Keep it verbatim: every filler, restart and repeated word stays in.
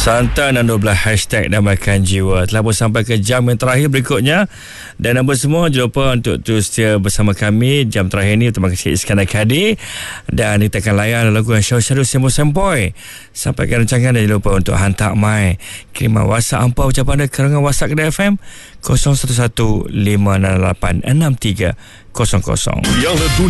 Santai enam dua belas hashtag Damaikan Jiwa telah pun sampai ke jam yang terakhir berikutnya. Dan apa semua, jangan lupa untuk terus setia bersama kami jam terakhir ni. Terima kasih Iskandar Kadir. Dan kita akan layan lagu yang syarul-syarul sempoi-sempoi. Sampaikan rancangan dan jangan lupa untuk hantar mai kiriman WhatsApp ampau ucapan anda ke WhatsApp Kedah F M kosong satu satu lima enam lapan enam tiga kosong kosong.